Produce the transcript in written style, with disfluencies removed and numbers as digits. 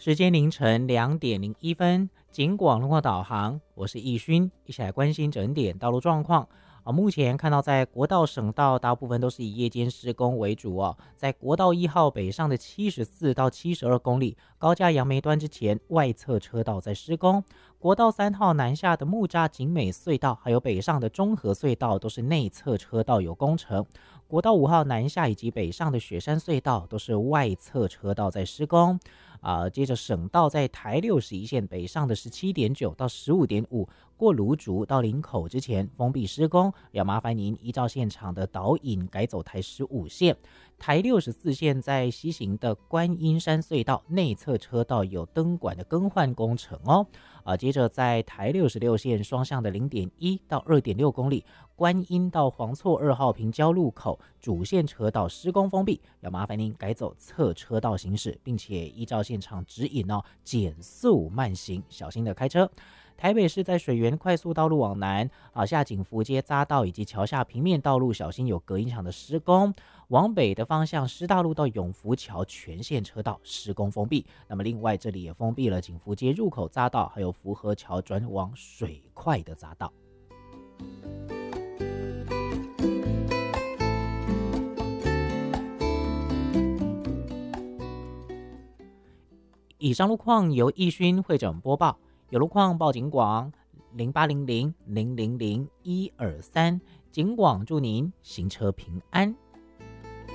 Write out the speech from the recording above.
时间凌晨2点01分，警广路况导航，我是易勋，一起来关心整点道路状况。目前看到在国道、省道大部分都是以夜间施工为主哦。在国道1号北上的74到72公里，高架杨梅端之前外侧车道在施工。国道3号南下的木栅景美隧道，还有北上的中和隧道都是内侧车道有工程。国道5号南下以及北上的雪山隧道都是外侧车道在施工。接着省道在台61线北上的17.9到15.5，过芦竹到林口之前封闭施工，要麻烦您依照现场的导引改走台15线。台64线在西行的观音山隧道内侧车道有灯管的更换工程哦。接着在台66线双向的0.1到2.6公里，观音到黄厝2号平交路口主线车道施工封闭，要麻烦您改走侧车道行驶，并且依照现场指引减速慢行，小心的开车。台北市在水源快速道路往南下景福街匝道以及桥下平面道路，小心有隔音墙的施工。往北的方向，师大路到永福桥全线车道施工封闭。那么另外这里也封闭了景福街入口匝道，还有福和桥转往水快的匝道。以上路况由易勋会诊播报，有路况报警广0800-000-123，警广祝您行车平安。